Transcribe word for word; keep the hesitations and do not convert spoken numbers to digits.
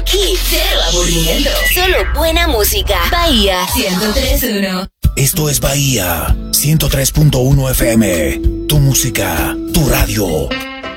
Aquí, cero aburrimiento. Solo buena música. Bahía ciento tres punto uno. Esto es Bahía ciento tres punto uno F M. Tu música, tu radio.